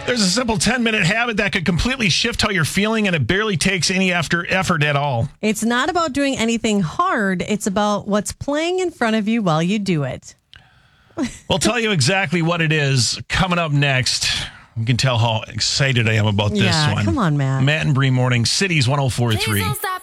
There's a simple 10-minute habit that could completely shift how you're feeling, and it barely takes any effort at all. It's not about doing anything hard. It's about what's playing in front of you while you do it. We'll tell you exactly what it is coming up next. You can tell how excited I am about this one. Come on, Matt. Matt and Bree Morning, Cities 104.3. Please don't stop